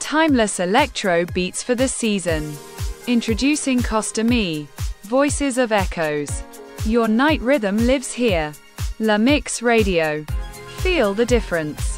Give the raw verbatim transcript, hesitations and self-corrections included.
timeless electro beats for the season. Introducing Costa Me, Voices of Echoes. Your night rhythm lives here. La Mix Radio. Feel the difference.